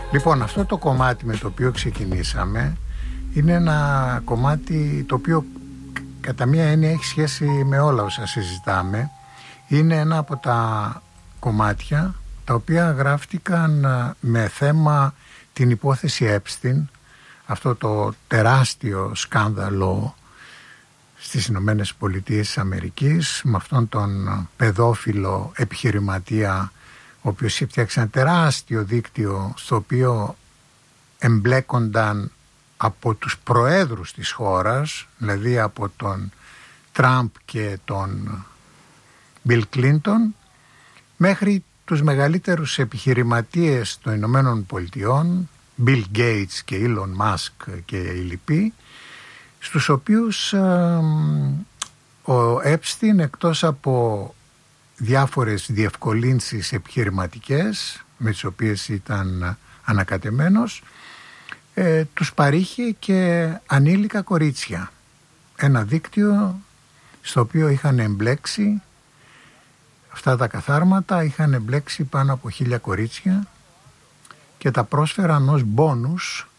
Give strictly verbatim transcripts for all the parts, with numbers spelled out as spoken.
Λοιπόν, αυτό το κομμάτι με το οποίο ξεκινήσαμε είναι ένα κομμάτι το οποίο κατά μία έννοια έχει σχέση με όλα όσα συζητάμε. Είναι ένα από τα κομμάτια τα οποία γράφτηκαν με θέμα την υπόθεση Epstein, αυτό το τεράστιο σκάνδαλο στις Ηνωμένες Πολιτείες της Αμερικής, με αυτόν τον παιδόφιλο επιχειρηματία ο οποίος έφτιαξε ένα τεράστιο δίκτυο στο οποίο εμπλέκονταν από τους προέδρους της χώρας, δηλαδή από τον Τραμπ και τον Μπιλ Κλίντον, μέχρι τους μεγαλύτερους επιχειρηματίες των Ηνωμένων Πολιτειών, Bill Gates και Elon Musk και οι λοιποί, στους οποίους ε, ο Epstein, εκτός από διάφορες διευκολύνσεις επιχειρηματικές με τις οποίες ήταν ανακατεμένος, ε, τους παρήχε και ανήλικα κορίτσια. Ένα δίκτυο στο οποίο είχαν εμπλέξει αυτά τα καθάρματα, είχαν εμπλέξει πάνω από χίλια κορίτσια και τα πρόσφεραν ως μπόνους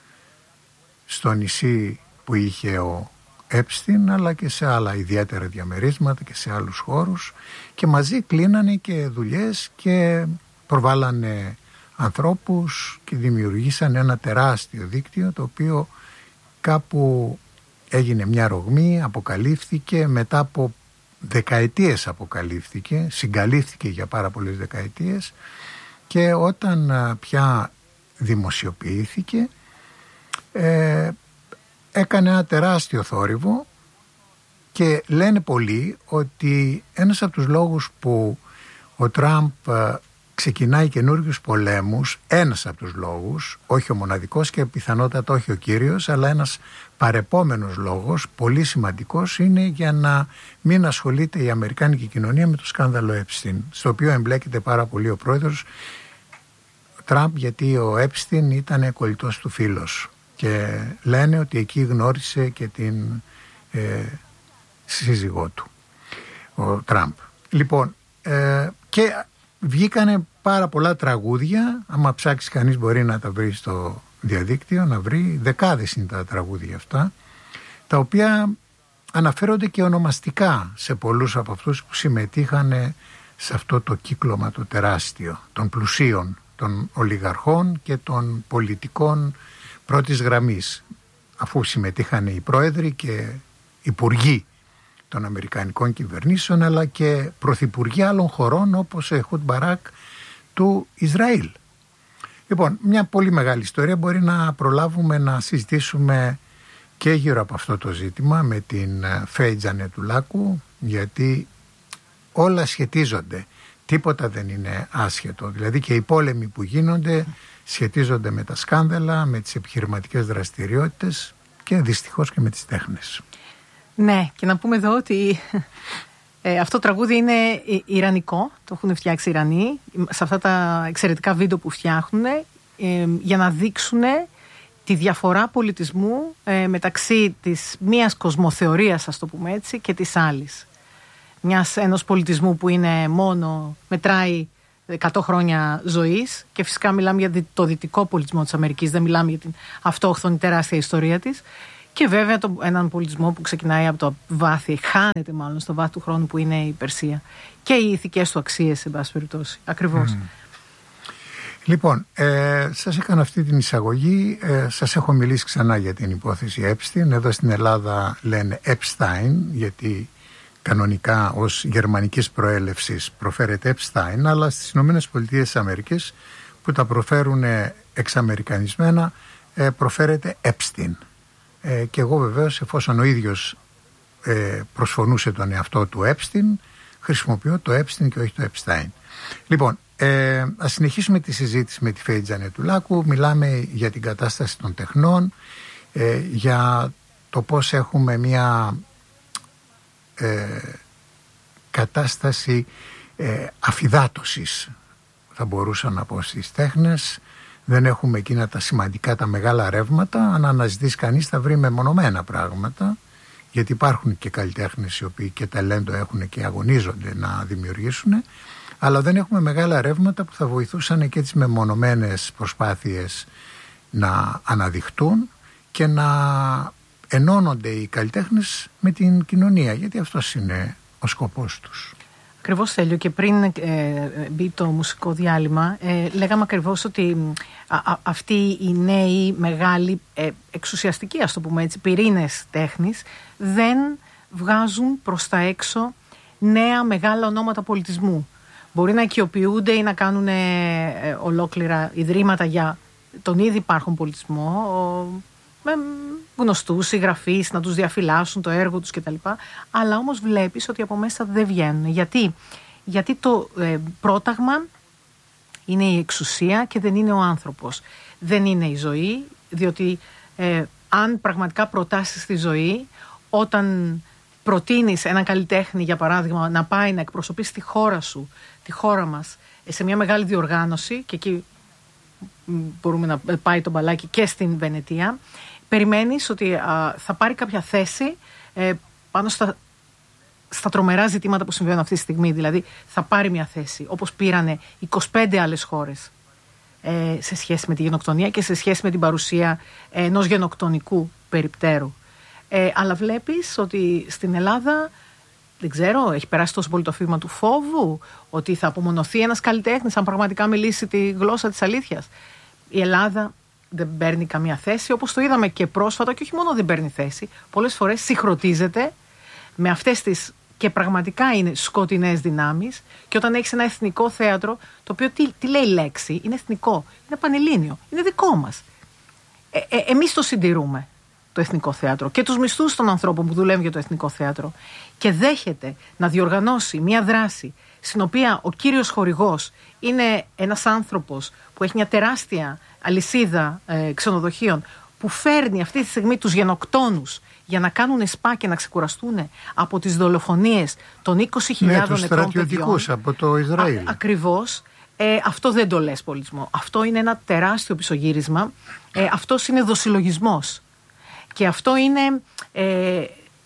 στο νησί που είχε ο Epstein, αλλά και σε άλλα ιδιαίτερα διαμερίσματα και σε άλλους χώρους, και μαζί κλείνανε και δουλειές και προβάλανε ανθρώπους και δημιουργήσαν ένα τεράστιο δίκτυο, το οποίο κάπου έγινε μια ρογμή, αποκαλύφθηκε, μετά από δεκαετίες αποκαλύφθηκε, συγκαλύφθηκε για πάρα πολλές δεκαετίες, και όταν πια δημοσιοποιήθηκε ε, έκανε ένα τεράστιο θόρυβο, και λένε πολλοί ότι ένας από τους λόγους που ο Τραμπ ξεκινάει καινούργιους πολέμους, ένας από τους λόγους, όχι ο μοναδικός και πιθανότατα όχι ο κύριος, αλλά ένας παρεπόμενος λόγος, πολύ σημαντικός, είναι για να μην ασχολείται η αμερικάνικη κοινωνία με το σκάνδαλο Epstein, στο οποίο εμπλέκεται πάρα πολύ ο πρόεδρος Τραμπ, γιατί ο Epstein ήταν κολλητός του φίλος, και λένε ότι εκεί γνώρισε και την ε, σύζυγό του, ο Τραμπ. Λοιπόν, ε, και βγήκανε πάρα πολλά τραγούδια, άμα ψάξει κανείς μπορεί να τα βρει στο διαδίκτυο, να βρει, δεκάδες είναι τα τραγούδια αυτά, τα οποία αναφέρονται και ονομαστικά σε πολλούς από αυτούς που συμμετείχαν σε αυτό το κύκλωμα το τεράστιο των πλουσίων, των ολιγαρχών και των πολιτικών πρώτης γραμμής, αφού συμμετείχαν οι πρόεδροι και υπουργοί των αμερικανικών κυβερνήσεων, αλλά και πρωθυπουργοί άλλων χωρών όπως ο Εχούντ Μπαράκ του Ισραήλ. Λοιπόν, μια πολύ μεγάλη ιστορία, μπορεί να προλάβουμε να συζητήσουμε και γύρω από αυτό το ζήτημα με την Φέη Τζανετουλάκου, γιατί όλα σχετίζονται, τίποτα δεν είναι άσχετο, δηλαδή και οι πόλεμοι που γίνονται σχετίζονται με τα σκάνδαλα, με τις επιχειρηματικές δραστηριότητες και δυστυχώς και με τις τέχνες. Ναι, και να πούμε εδώ ότι ε, αυτό το τραγούδι είναι ιρανικό, το έχουν φτιάξει οι Ιρανοί, σε αυτά τα εξαιρετικά βίντεο που φτιάχνουν, ε, για να δείξουν τη διαφορά πολιτισμού ε, μεταξύ της μίας κοσμοθεωρίας, ας το πούμε έτσι, και της άλλης. Μιας, ενός πολιτισμού που είναι μόνο, μετράει εκατό χρόνια ζωής, και φυσικά μιλάμε για το δυτικό πολιτισμό της Αμερικής, δεν μιλάμε για την αυτόχθονη τεράστια ιστορία της, και βέβαια το, έναν πολιτισμό που ξεκινάει από το βάθη, χάνεται μάλλον στο βάθη του χρόνου, που είναι η Περσία, και οι ηθικές του αξίες, σε πάση περιπτώσει. Ακριβώς. Mm. Λοιπόν, ε, σας έκανα αυτή την εισαγωγή, ε, σας έχω μιλήσει ξανά για την υπόθεση Epstein. Εδώ στην Ελλάδα λένε Epstein, γιατί κανονικά ως γερμανικής προέλευσης προφέρεται Epstein, αλλά στις Ηνωμένες Πολιτείες της Αμερικής, που τα προφέρουν εξαμερικανισμένα, ε, προφέρεται Epstein. Ε, και εγώ βεβαίως, εφόσον ο ίδιος ε, προσφωνούσε τον εαυτό του Epstein, χρησιμοποιώ το Epstein και όχι το Epstein. Λοιπόν, ε, ας συνεχίσουμε τη συζήτηση με τη Φέη Τζανετουλάκου. Μιλάμε για την κατάσταση των τεχνών, ε, για το πώς έχουμε μια ε, κατάσταση ε, αφυδάτωσης, θα μπορούσα να πω, στις τέχνες. Δεν έχουμε εκείνα τα σημαντικά, τα μεγάλα ρεύματα. Αν αναζητήσει κανείς θα βρει μεμονωμένα πράγματα, γιατί υπάρχουν και καλλιτέχνες οι οποίοι και ταλέντο έχουν και αγωνίζονται να δημιουργήσουν. αλλά δεν έχουμε μεγάλα ρεύματα που θα βοηθούσαν και τις μεμονωμένες προσπάθειες να αναδειχτούν και να ενώνονται οι καλλιτέχνες με την κοινωνία, γιατί αυτός είναι ο σκοπός τους. Ακριβώς, Στέλιο, και πριν ε, μπει το μουσικό διάλειμμα, ε, λέγαμε ακριβώς ότι α, α, αυτοί οι νέοι μεγάλοι ε, εξουσιαστικοί, ας το πούμε έτσι, πυρήνες τέχνης δεν βγάζουν προς τα έξω νέα μεγάλα ονόματα πολιτισμού. Μπορεί να οικειοποιούνται ή να κάνουν ε, ε, ολόκληρα ιδρύματα για τον ήδη υπάρχον πολιτισμό, ο, με γνωστούς συγγραφείς, να τους διαφυλάσσουν το έργο τους κτλ. Αλλά όμως βλέπεις ότι από μέσα δεν βγαίνουν. Γιατί, Γιατί το ε, πρόταγμα είναι η εξουσία και δεν είναι ο άνθρωπος. Δεν είναι η ζωή, διότι ε, αν πραγματικά προτάσεις τη ζωή, όταν προτείνεις έναν καλλιτέχνη, για παράδειγμα, να πάει να εκπροσωπήσει τη χώρα σου, τη χώρα μας, σε μια μεγάλη διοργάνωση, και εκεί μπορούμε να πάει το μπαλάκι και στην Βενετία, περιμένεις ότι α, θα πάρει κάποια θέση ε, πάνω στα, στα τρομερά ζητήματα που συμβαίνουν αυτή τη στιγμή. Δηλαδή θα πάρει μια θέση, όπως πήρανε είκοσι πέντε άλλες χώρες ε, σε σχέση με τη γενοκτονία και σε σχέση με την παρουσία ε, ενός γενοκτονικού περιπτέρου. Ε, αλλά βλέπεις ότι στην Ελλάδα, δεν ξέρω, έχει περάσει τόσο πολύ το φύγμα του φόβου, ότι θα απομονωθεί ένας καλλιτέχνης αν πραγματικά μιλήσει τη γλώσσα της αλήθειας. Η Ελλάδα δεν παίρνει καμία θέση, όπως το είδαμε και πρόσφατα, και όχι μόνο δεν παίρνει θέση, πολλές φορές συγχρονίζεται με αυτές τις και πραγματικά είναι σκοτεινές δυνάμεις. Και όταν έχεις ένα εθνικό θέατρο, το οποίο τι, τι λέει λέξη, είναι εθνικό, είναι πανελλήνιο, είναι δικό μας. Ε, ε, εμείς το συντηρούμε, το εθνικό θέατρο, και τους μισθούς των ανθρώπων που δουλεύουν για το εθνικό θέατρο, και δέχεται να διοργανώσει μια δράση στην οποία ο κύριος χορηγός είναι ένας άνθρωπος που έχει μια τεράστια αλυσίδα ε, ξενοδοχείων, που φέρνει αυτή τη στιγμή τους γενοκτόνους για να κάνουν σπα και να ξεκουραστούν από τις δολοφονίες των είκοσι χιλιάδων ναι, νεκρών παιδιών. Από το Ισραήλ. Α, ακριβώς. Ε, αυτό δεν το λες πολιτισμό. Αυτό είναι ένα τεράστιο πισωγύρισμα. Ε, αυτός είναι δοσυλλογισμός. Και αυτό είναι... Ε,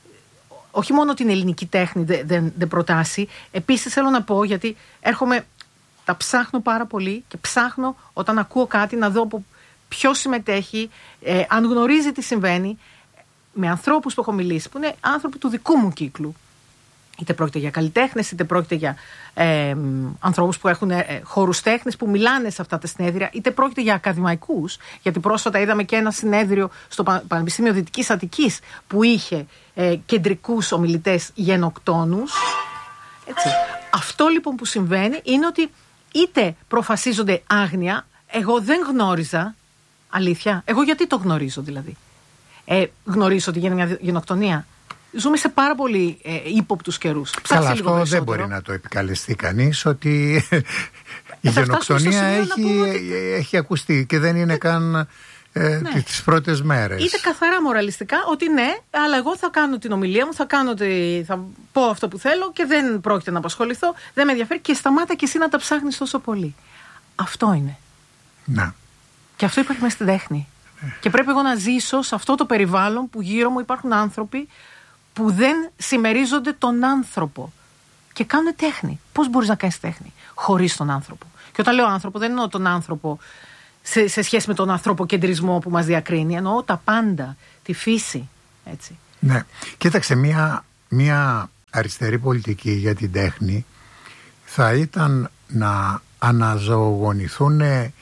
όχι μόνο την ελληνική τέχνη δεν δε, δε προτάσει. Επίσης θέλω να πω, γιατί έρχομαι, τα ψάχνω πάρα πολύ και ψάχνω όταν ακούω κάτι να δω από ποιος συμμετέχει, ε, αν γνωρίζει τι συμβαίνει, με ανθρώπους που έχω μιλήσει, που είναι άνθρωποι του δικού μου κύκλου. Είτε πρόκειται για καλλιτέχνες, είτε πρόκειται για ε, ανθρώπους που έχουν ε, χώρους τέχνης, που μιλάνε σε αυτά τα συνέδρια, είτε πρόκειται για ακαδημαϊκούς, γιατί πρόσφατα είδαμε και ένα συνέδριο στο Πανεπιστήμιο Δυτικής Αττικής που είχε ε, κεντρικούς ομιλητές γενοκτόνους. Έτσι. Αυτό λοιπόν που συμβαίνει είναι ότι είτε προφασίζονται άγνοια, εγώ δεν γνώριζα, αλήθεια, εγώ γιατί το γνωρίζω δηλαδή. Ε, γνωρίζω ότι γίνεται μια γενοκτονία. Ζούμε σε πάρα πολύ ε, ύποπτους καιρούς. Καλά, αυτό δεν μπορεί να το επικαλεστεί κανείς, ότι η γενοκτονία έχει, ότι... έχει ακουστεί και δεν είναι καν ε, ναι. τις πρώτες μέρες. Είτε καθαρά μοραλιστικά ότι ναι, αλλά εγώ θα κάνω την ομιλία μου, θα, κάνω τη, θα πω αυτό που θέλω και δεν πρόκειται να απασχοληθώ, δεν με ενδιαφέρει, και σταμάτα και εσύ να τα ψάχνεις τόσο πολύ. Αυτό είναι. Να. Και αυτό υπάρχει μέσα στην τέχνη. Ναι. Και πρέπει εγώ να ζήσω σε αυτό το περιβάλλον που γύρω μου υπάρχουν άνθρωποι που δεν συμμερίζονται τον άνθρωπο και κάνουν τέχνη. Πώς μπορείς να κάνεις τέχνη χωρίς τον άνθρωπο? Και όταν λέω άνθρωπο, δεν εννοώ τον άνθρωπο σε, σε σχέση με τον ανθρωποκεντρισμό που μας διακρίνει, εννοώ τα πάντα, τη φύση. Έτσι. Ναι, κοίταξε, μια, μια αριστερή πολιτική για την τέχνη θα ήταν να αναζωογονηθούν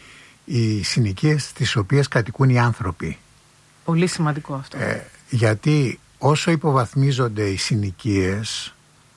οι συνοικίες στις οποίες κατοικούν οι άνθρωποι. Πολύ σημαντικό αυτό. Ε, γιατί όσο υποβαθμίζονται οι συνοικίες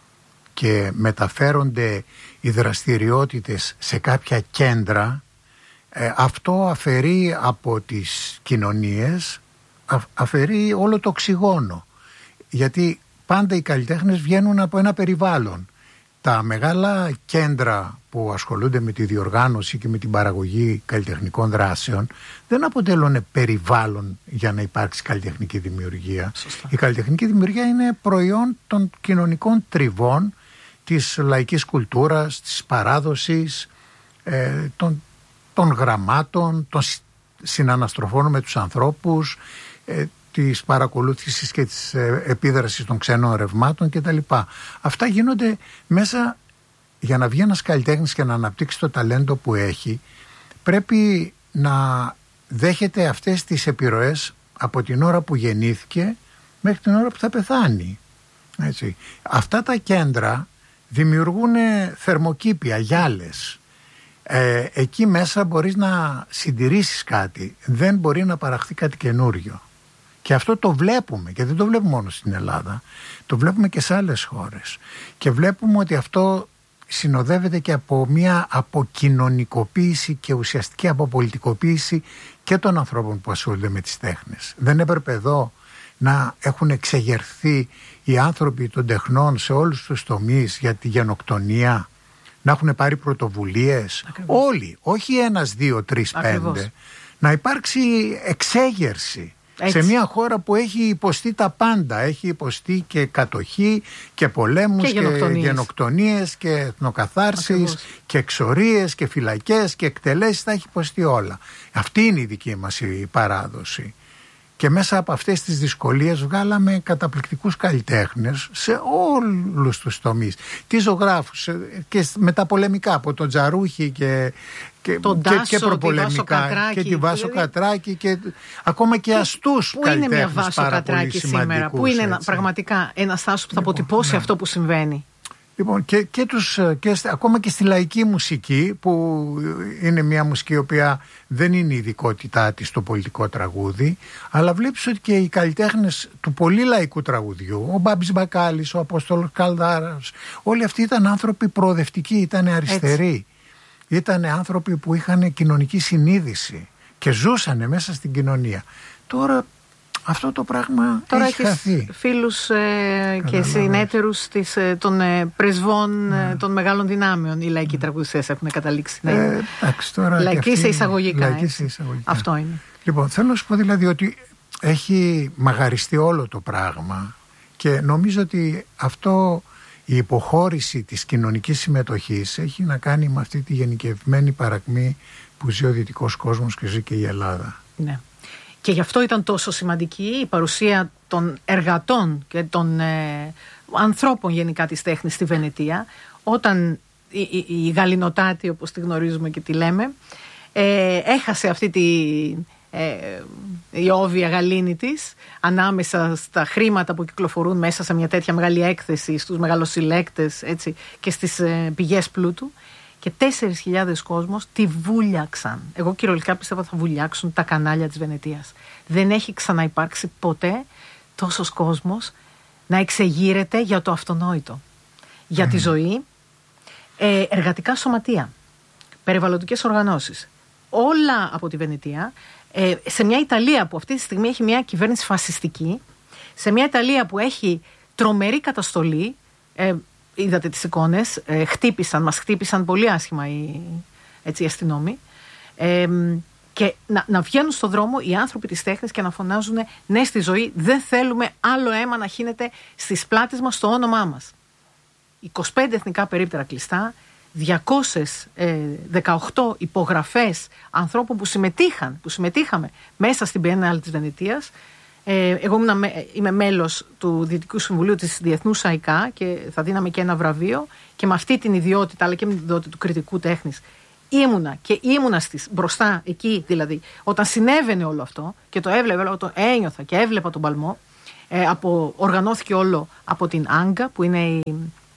και μεταφέρονται οι δραστηριότητες σε κάποια κέντρα, ε, αυτό αφαιρεί από τις κοινωνίες, α, αφαιρεί όλο το οξυγόνο. Γιατί πάντα οι καλλιτέχνες βγαίνουν από ένα περιβάλλον. Τα μεγάλα κέντρα που ασχολούνται με τη διοργάνωση και με την παραγωγή καλλιτεχνικών δράσεων δεν αποτελούν περιβάλλον για να υπάρξει καλλιτεχνική δημιουργία. Σωστά. Η καλλιτεχνική δημιουργία είναι προϊόν των κοινωνικών τριβών, της λαϊκής κουλτούρας, της παράδοσης, ε, των, των γραμμάτων, των συναναστροφών με τους ανθρώπους, ε, της παρακολούθησης και της ε, επίδρασης των ξένων ρευμάτων κτλ. Αυτά γίνονται μέσα για να βγει ένας καλλιτέχνης και να αναπτύξει το ταλέντο που έχει, πρέπει να δέχεται αυτές τις επιρροές από την ώρα που γεννήθηκε μέχρι την ώρα που θα πεθάνει. Έτσι. Αυτά τα κέντρα δημιουργούν θερμοκήπια, γυάλες. Ε, εκεί μέσα μπορείς να συντηρήσεις κάτι, δεν μπορεί να παραχθεί κάτι καινούριο. Και αυτό το βλέπουμε, και δεν το βλέπουμε μόνο στην Ελλάδα, το βλέπουμε και σε άλλες χώρες. Και βλέπουμε ότι αυτό συνοδεύεται και από μια αποκοινωνικοποίηση και ουσιαστική αποπολιτικοποίηση και των ανθρώπων που ασχολούνται με τις τέχνες. Δεν έπρεπε εδώ να έχουν εξεγερθεί οι άνθρωποι των τεχνών σε όλους τους τομείς για τη γενοκτονία, να έχουν πάρει πρωτοβουλίες? Ακριβώς. Όλοι, όχι ένας, δύο, τρεις, πέντε. Να υπάρξει εξέγερση. Έτσι. Σε μια χώρα που έχει υποστεί τα πάντα, έχει υποστεί και κατοχή και πολέμους και, και γενοκτονίες, γενοκτονίες και εθνοκαθάρσεις. Ακριβώς. Και εξορίες και φυλακές και εκτελέσεις, τα έχει υποστεί όλα. Αυτή είναι η δική μας η παράδοση. Και μέσα από αυτές τις δυσκολίες βγάλαμε καταπληκτικούς καλλιτέχνες σε όλους τους τομείς. Τι ζωγράφους και μεταπολεμικά, από τον Τζαρούχη και, και, τον και, Τάσο, και προπολεμικά τη και τη Βάσο δηλαδή... Κατράκη και ακόμα και αστούς καλλιτέχνες. Πού είναι μια Βάσο Κατράκη σήμερα? Πού είναι ένα, πραγματικά ένας Τάσος που θα λοιπόν, αποτυπώσει ναι. αυτό που συμβαίνει? Λοιπόν, και, και, τους, και ακόμα και στη λαϊκή μουσική, που είναι μια μουσική η οποία δεν είναι η ειδικότητά της στο πολιτικό τραγούδι, αλλά βλέπεις ότι και οι καλλιτέχνες του πολύ λαϊκού τραγουδιού, ο Μπάμπης Μπακάλης, ο Απόστολος Καλδάρας, όλοι αυτοί ήταν άνθρωποι προοδευτικοί, ήταν αριστεροί. Ήταν άνθρωποι που είχαν κοινωνική συνείδηση και ζούσαν μέσα στην κοινωνία. Τώρα αυτό το πράγμα Τώρα έχει χαθεί. Φίλους ε, και συνέτερους της, ε, των ε, πρεσβών ναι. ε, των μεγάλων δυνάμεων. Οι λαϊκοί τραγουδιστές έχουν καταλήξει. Ναι. Ε, εντάξει, τώρα λαϊκοί σε εισαγωγικά. Λαϊκοί σε εισαγωγικά. Αυτό είναι. Λοιπόν, θέλω να σου πω δηλαδή ότι έχει μαγαριστεί όλο το πράγμα και νομίζω ότι αυτό, η υποχώρηση της κοινωνικής συμμετοχής, έχει να κάνει με αυτή τη γενικευμένη παρακμή που ζει ο δυτικός κόσμος και ζει και η Ελλάδα. Ναι. Και γι' αυτό ήταν τόσο σημαντική η παρουσία των εργατών και των ε, ανθρώπων γενικά της τέχνης στη Βενετία, όταν η, η, η Γαλινοτάτη, όπως τη γνωρίζουμε και τη λέμε, ε, έχασε αυτή τη ε, η όβια γαλήνη της ανάμεσα στα χρήματα που κυκλοφορούν μέσα σε μια τέτοια μεγάλη έκθεση, στους μεγαλοσυλλέκτες, έτσι, και στις ε, πηγές πλούτου. Και τέσσερις χιλιάδες κόσμος τη βούλιαξαν. Εγώ κυριολεκτικά πιστεύω θα βουλιάξουν τα κανάλια της Βενετίας. Δεν έχει ξαναυπάρξει ποτέ τόσος κόσμος να εξεγείρεται για το αυτονόητο. Για mm. τη ζωή, ε, εργατικά σωματεία, περιβαλλοντικές οργανώσεις. Όλα από τη Βενετία, ε, σε μια Ιταλία που αυτή τη στιγμή έχει μια κυβέρνηση φασιστική, σε μια Ιταλία που έχει τρομερή καταστολή, ε, είδατε τις εικόνες, ε, χτύπησαν, μας χτύπησαν πολύ άσχημα οι, έτσι, οι αστυνόμοι, ε, και να, να βγαίνουν στον δρόμο οι άνθρωποι της τέχνης και να φωνάζουν ναι στη ζωή, δεν θέλουμε άλλο αίμα να χύνεται στις πλάτες μας στο όνομά μας. είκοσι πέντε εθνικά περίπτερα κλειστά, διακόσιες δεκαοκτώ υπογραφές ανθρώπων που συμμετείχαν, που συμμετείχαμε μέσα στην Biennale της Βενετίας. Εγώ είμαι μέλος του Διοικητικού Συμβουλίου της Διεθνούς ΑΙΚΑ και θα δίναμε και ένα βραβείο, και με αυτή την ιδιότητα, αλλά και με την ιδιότητα του κριτικού τέχνης, ήμουνα και ήμουνα στις, μπροστά εκεί, δηλαδή όταν συνέβαινε όλο αυτό και το έβλεπα, το ένιωθα και έβλεπα τον παλμό. ε, από, οργανώθηκε όλο από την Άγκα, που είναι η,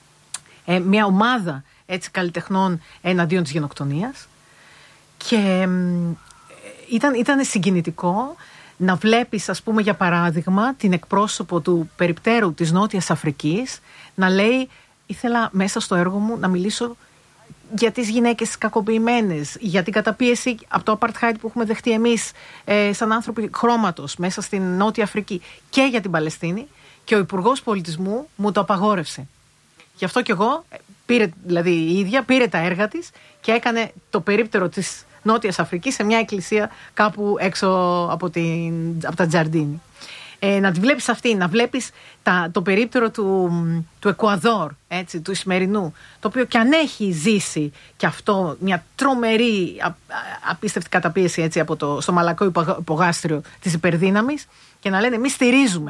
ε, μια ομάδα, έτσι, καλλιτεχνών εναντίον της γενοκτονίας, και ε, ήταν, ήταν συγκινητικό να βλέπεις, ας πούμε, για παράδειγμα, την εκπρόσωπο του περιπτέρου της Νότιας Αφρικής να λέει, ήθελα μέσα στο έργο μου να μιλήσω για τις γυναίκες κακοποιημένες, για την καταπίεση από το apartheid που έχουμε δεχτεί εμείς ε, σαν άνθρωποι χρώματος μέσα στην Νότια Αφρική, και για την Παλαιστίνη, και ο Υπουργός Πολιτισμού μου το απαγόρευσε. Γι' αυτό και εγώ, πήρε, δηλαδή η ίδια, πήρε τα έργα της και έκανε το περίπτερο της Νότιας Αφρικής σε μια εκκλησία κάπου έξω από, την, από τα Τζαρντίνι. Ε, να τη βλέπεις αυτή, να βλέπεις τα, το περίπτερο του, του Εκουαδόρ, έτσι, του Ισημερινού, το οποίο και αν έχει ζήσει και αυτό μια τρομερή α, α, απίστευτη καταπίεση, έτσι, από το, στο μαλακό υπογάστριο της υπερδύναμης, και να λένε εμείς στηρίζουμε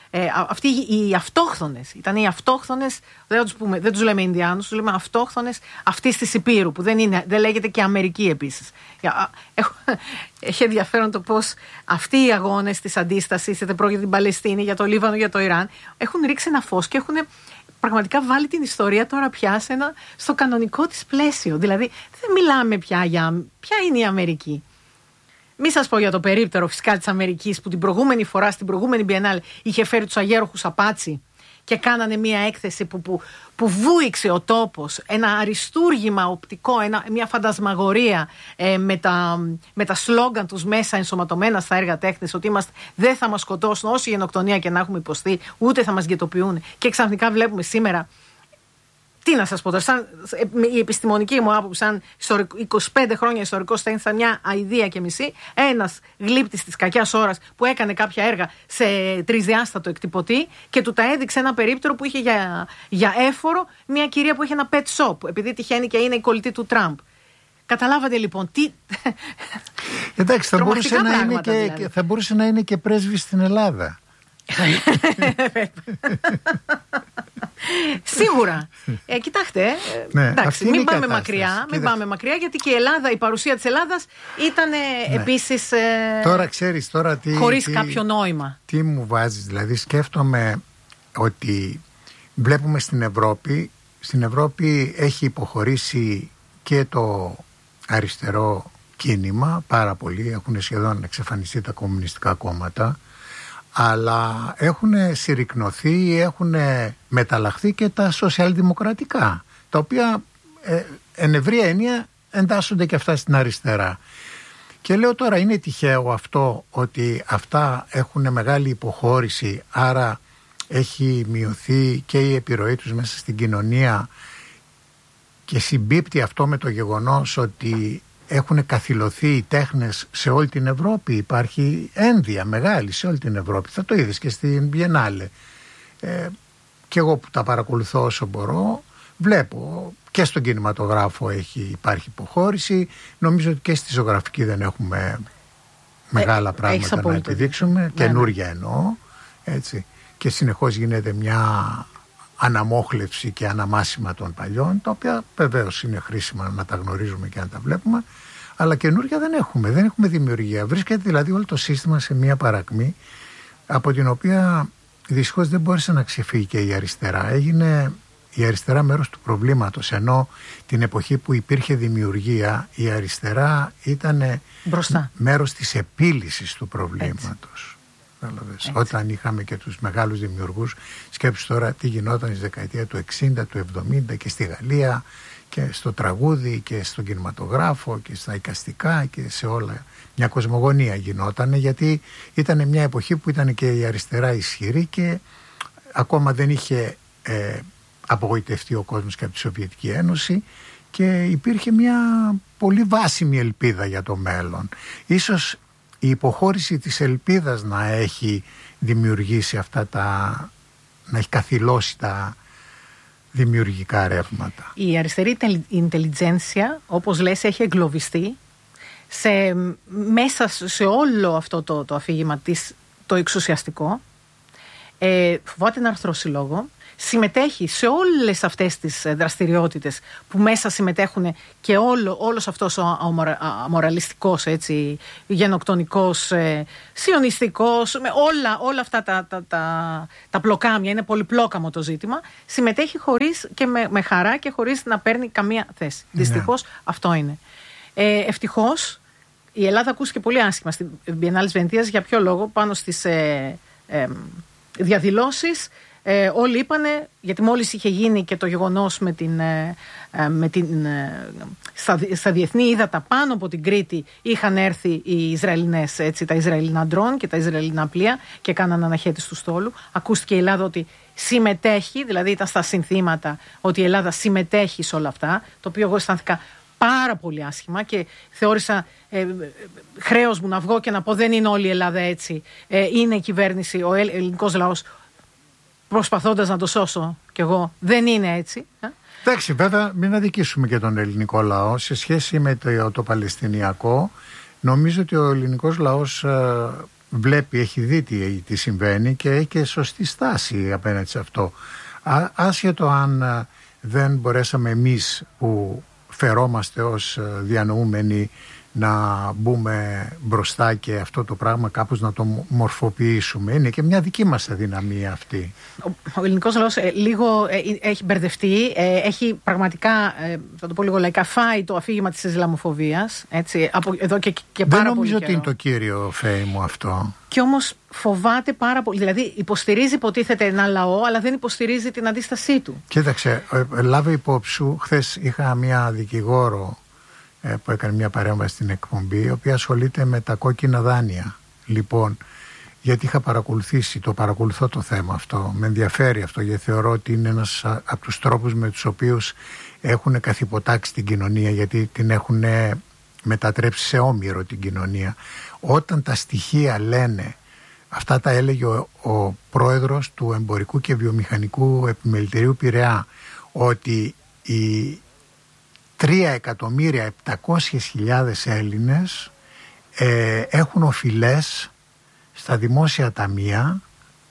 Ε, αυτοί οι αυτόχθονες, ήταν οι αυτόχθονες, δεν τους, πούμε, δεν τους λέμε Ινδιάνους, τους λέμε αυτόχθονες αυτής της Υπήρου, που δεν, είναι, δεν λέγεται και Αμερική επίσης. Έχω, έχει ενδιαφέρον το πώς αυτοί οι αγώνες της αντίστασης, είτε πρόκειται για την Παλαιστίνη, για το Λίβανο, για το Ιράν, έχουν ρίξει ένα φως και έχουν πραγματικά βάλει την ιστορία τώρα πια σε ένα, στο κανονικό της πλαίσιο. Δηλαδή δεν μιλάμε πια για ποια είναι η Αμερική. Μη σας πω για το περίπτερο φυσικά της Αμερικής που την προηγούμενη φορά στην προηγούμενη Biennale είχε φέρει τους αγέροχους Απάτσι και κάνανε μια έκθεση που, που, που βούηξε ο τόπος, ένα αριστούργημα οπτικό, ένα, μια φαντασμαγορία ε, με, τα, με τα σλόγγαν τους μέσα ενσωματωμένα στα έργα τέχνης, ότι είμαστε, δεν θα μας σκοτώσουν όση γενοκτονία και να έχουμε υποστεί, ούτε θα μας γετοποιούν. Και ξαφνικά βλέπουμε σήμερα. Τι να σας πω τώρα, σαν, η επιστημονική μου άποψη, σαν είκοσι πέντε χρόνια ιστορικός τέχνης, σαν μια αηδία και μισή, ένας γλύπτης της κακιάς ώρας που έκανε κάποια έργα σε τρισδιάστατο εκτυπωτή και του τα έδειξε ένα περίπτερο που είχε για, για έφορο μια κυρία που είχε ένα pet shop, επειδή τυχαίνει και είναι η κολλητή του Τραμπ. Καταλάβατε λοιπόν τι. Εντάξει, θα μπορούσε, να είναι και, δηλαδή. θα μπορούσε να είναι και πρέσβη στην Ελλάδα. Σίγουρα. Ε, κοιτάξτε, ναι, εντάξει, μην πάμε μακριά, μην πάμε μακριά, γιατί και η Ελλάδα, η παρουσία της Ελλάδας ήταν ναι. επίσης ε, τώρα ξέρεις, τώρα τι, χωρίς τι, κάποιο νόημα. Τι μου βάζεις, δηλαδή σκέφτομαι ότι βλέπουμε στην Ευρώπη, στην Ευρώπη έχει υποχωρήσει και το αριστερό κίνημα πάρα πολύ, έχουν σχεδόν εξαφανιστεί τα κομμουνιστικά κόμματα, αλλά έχουν συρρικνωθεί, έχουν μεταλλαχθεί και τα σοσιαλδημοκρατικά, τα οποία ε, εν ευρία έννοια εντάσσονται και αυτά στην αριστερά. Και λέω τώρα, είναι τυχαίο αυτό ότι αυτά έχουν μεγάλη υποχώρηση, άρα έχει μειωθεί και η επιρροή τους μέσα στην κοινωνία, και συμπίπτει αυτό με το γεγονός ότι έχουν καθυλωθεί οι τέχνες σε όλη την Ευρώπη. Υπάρχει ένδια μεγάλη σε όλη την Ευρώπη. Θα το είδες και στην Biennale. Ε, και εγώ που τα παρακολουθώ όσο μπορώ, βλέπω και στον κινηματογράφο έχει, υπάρχει υποχώρηση. Νομίζω ότι και στη ζωγραφική δεν έχουμε μεγάλα ε, πράγματα να επιδείξουμε. Ναι, καινούρια ναι. εννοώ. Έτσι. Και συνεχώς γίνεται μια αναμόχλευση και αναμάσιμα των παλιών, τα οποία βεβαίως είναι χρήσιμα να τα γνωρίζουμε και να τα βλέπουμε, αλλά καινούργια δεν έχουμε, δεν έχουμε δημιουργία. Βρίσκεται δηλαδή όλο το σύστημα σε μια παρακμή, από την οποία δυστυχώς δεν μπόρεσε να ξεφύγει και η αριστερά. Έγινε η αριστερά μέρος του προβλήματος, ενώ την εποχή που υπήρχε δημιουργία, η αριστερά ήταν μέρος της επίλυσης του προβλήματος. Όταν είχαμε και τους μεγάλους δημιουργούς, σκέψου τώρα τι γινόταν στη δεκαετία του εξήντα, του εβδομήντα και στη Γαλλία και στο τραγούδι και στον κινηματογράφο και στα εικαστικά και σε όλα. Μια κοσμογονία γινόταν, γιατί ήταν μια εποχή που ήταν και η αριστερά ισχυρή και ακόμα δεν είχε ε, απογοητευτεί ο κόσμος και από τη Σοβιετική Ένωση, και υπήρχε μια πολύ βάσιμη ελπίδα για το μέλλον. Ίσως η υποχώρηση της ελπίδας να έχει δημιουργήσει αυτά τα, να έχει καθυλώσει τα δημιουργικά ρεύματα. Η αριστερή ιντελιτζένσια, όπως λες, έχει εγκλωβιστεί σε, μέσα σε όλο αυτό το, το αφήγημα της, το εξουσιαστικό. Ε, φοβάται να αρθρώσει λόγο. Συμμετέχει σε όλες αυτές τις δραστηριότητες που μέσα συμμετέχουν και όλο, όλος αυτός ο αμορα, αμοραλιστικός, έτσι, γενοκτονικός, ε, σιωνιστικός, με όλα, όλα αυτά τα, τα, τα, τα πλοκάμια, είναι πολυπλόκαμο το ζήτημα, συμμετέχει χωρίς και με, με χαρά και χωρίς να παίρνει καμία θέση. Yeah. Δυστυχώς αυτό είναι. Ε, ευτυχώς η Ελλάδα ακούστηκε πολύ άσχημα στην Biennale της Βενετίας. Για ποιο λόγο? Πάνω στις ε, ε, διαδηλώσεις Ε, όλοι είπανε, γιατί μόλις είχε γίνει και το γεγονός με την, ε, με την, ε, στα, στα διεθνή ύδατα πάνω από την Κρήτη είχαν έρθει οι Ισραηλινές, έτσι, τα Ισραηλινά ντρόν και τα Ισραηλινά πλοία και κάναν αναχέτηση του στόλου. Ακούστηκε η Ελλάδα ότι συμμετέχει, δηλαδή ήταν στα συνθήματα ότι η Ελλάδα συμμετέχει σε όλα αυτά, το οποίο εγώ αισθάνθηκα πάρα πολύ άσχημα και θεώρησα ε, χρέος μου να βγω και να πω δεν είναι όλη η Ελλάδα έτσι, ε, είναι η κυβέρνηση, ο ελληνικός λαός προσπαθώντας να το σώσω κι εγώ, δεν είναι έτσι. Εντάξει, βέβαια μην αδικήσουμε και τον ελληνικό λαό σε σχέση με το, το Παλαιστινιακό. Νομίζω ότι ο ελληνικός λαός ε, βλέπει, έχει δει τι, τι συμβαίνει και έχει και σωστή στάση απέναντι σε αυτό. Α, άσχετο αν δεν μπορέσαμε εμείς που φερόμαστε ως διανοούμενοι να μπούμε μπροστά και αυτό το πράγμα κάπως να το μορφοποιήσουμε. Είναι και μια δική μας αδυναμία αυτή. Ο, ο ελληνικός λαός ε, λίγο ε, έχει μπερδευτεί, ε, έχει πραγματικά, ε, θα το πω λίγο λαϊκά, φάει το αφήγημα της Ισλαμοφοβίας, έτσι, από εδώ και, και πάρα Δεν πολύ νομίζω καιρό. ότι είναι το κύριο φέι μου αυτό. Και όμως φοβάται πάρα πολύ, δηλαδή υποστηρίζει υποτίθεται ένα λαό, αλλά δεν υποστηρίζει την αντίστασή του. Κοίταξε, ε, λάβε υπόψη σου, χθες είχα μια δικηγόρο που έκανε μια παρέμβαση στην εκπομπή, η οποία ασχολείται με τα κόκκινα δάνεια. Λοιπόν, γιατί είχα παρακολουθήσει, το παρακολουθώ το θέμα αυτό, με ενδιαφέρει αυτό, γιατί θεωρώ ότι είναι ένας από τους τρόπους με τους οποίους έχουν καθυποτάξει την κοινωνία, γιατί την έχουν μετατρέψει σε όμηρο την κοινωνία. Όταν τα στοιχεία λένε, αυτά τα έλεγε ο, ο πρόεδρος του Εμπορικού και Βιομηχανικού Επιμελητηρίου Πειραιά, ότι η τρία εκατομμύρια επτακόσιες χιλιάδες Έλληνες ε, έχουν οφειλές στα δημόσια ταμεία.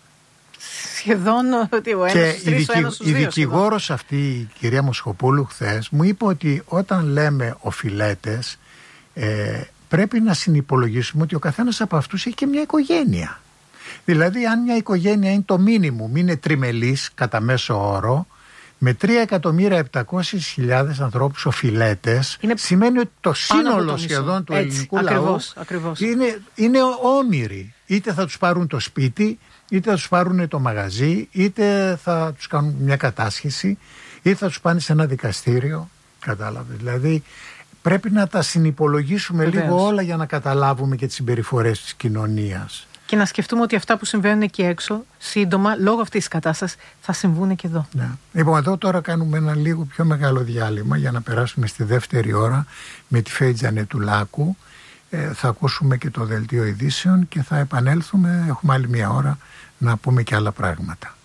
Σχεδόν ότι ο ένας και στους τρεις, η, δικη, η δικηγόρος αυτή, η κυρία Μοσχοπούλου, χθες μου είπε ότι όταν λέμε οφειλέτες ε, πρέπει να συνυπολογίσουμε ότι ο καθένας από αυτούς έχει και μια οικογένεια. Δηλαδή αν μια οικογένεια είναι το μίνιμουμ, είναι τριμελής κατά μέσο όρο, με τρία εκατομμύρια επτακόσιες χιλιάδες ανθρώπους οφειλέτες, είναι σημαίνει ότι το σύνολο το σχεδόν του Έτσι, ελληνικού ακριβώς, λαού ακριβώς. Είναι, είναι όμοιροι. Είτε θα τους πάρουν το σπίτι, είτε θα τους πάρουν το μαγαζί, είτε θα τους κάνουν μια κατάσχεση, είτε θα τους πάνε σε ένα δικαστήριο. Κατάλαβες. Δηλαδή πρέπει να τα συνυπολογίσουμε Βεβαίως. λίγο όλα για να καταλάβουμε και τις συμπεριφορές της κοινωνίας. Και να σκεφτούμε ότι αυτά που συμβαίνουν εκεί έξω, σύντομα, λόγω αυτής της κατάστασης, θα συμβούν και εδώ. Ναι. Λοιπόν, εδώ τώρα κάνουμε ένα λίγο πιο μεγάλο διάλειμμα για να περάσουμε στη δεύτερη ώρα με τη Φέη Τζανετουλάκου. Ε, θα ακούσουμε και το δελτίο ειδήσεων και θα επανέλθουμε. Έχουμε άλλη μια ώρα να πούμε και άλλα πράγματα.